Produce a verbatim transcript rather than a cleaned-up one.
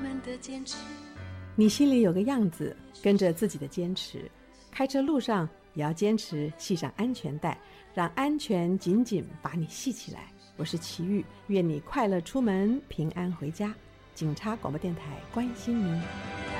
们的坚持。 你心里有个样子，跟着自己的坚持，开车路上也要坚持系上安全带，让安全紧紧把你系起来。我是齐豫，愿你快乐出门，平安回家。警察广播电台关心您。